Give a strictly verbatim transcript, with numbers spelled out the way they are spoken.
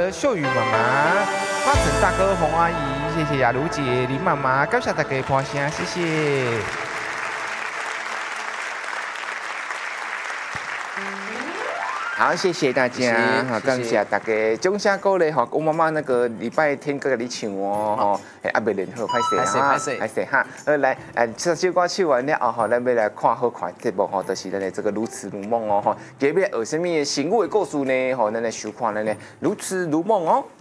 哥、秀宇妈妈、花城大哥、洪阿姨，谢谢雅茹姐、林妈妈，感谢大家捧声，谢谢。好，谢谢大家，好，感谢大家。掌声鼓励哈，我妈妈那个礼拜天跟你唱哦，吼，还未练好，歹势哈，歹势哈。好来，诶，这首歌唱完了后吼，咱要来看好看节目吼，就是咱的这个如此如梦哦，吼，今日学什么成语的故事呢？吼，咱来收看咱的如此如梦哦。